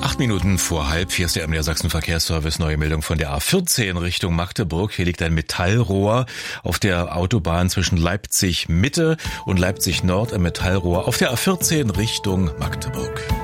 8 Minuten vor halb, hier ist der MDR Sachsen Verkehrsservice. Neue Meldung von der A14 Richtung Magdeburg. Hier liegt ein Metallrohr auf der Autobahn zwischen Leipzig Mitte und Leipzig Nord. Ein Metallrohr auf der A14 Richtung Magdeburg.